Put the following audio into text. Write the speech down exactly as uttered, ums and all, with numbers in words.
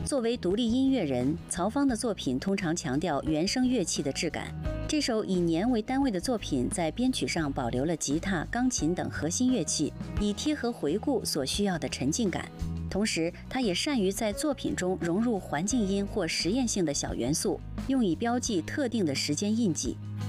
作为独立音乐人，曹芳的作品通常强调原声乐器的质感。这首以年为单位的作品，在编曲上保留了吉他、钢琴等核心乐器，以贴合回顾所需要的沉浸感。同时，他也善于在作品中融入环境音或实验性的小元素，用以标记特定的时间印记。